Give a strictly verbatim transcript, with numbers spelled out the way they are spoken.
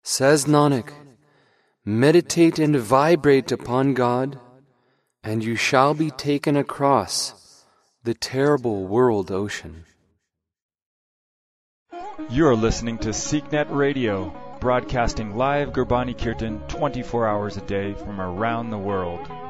Says Nanak, meditate and vibrate upon God, and you shall be taken across the terrible world ocean. You are listening to SeekNet Radio, broadcasting live Gurbani Kirtan twenty-four hours a day from around the world.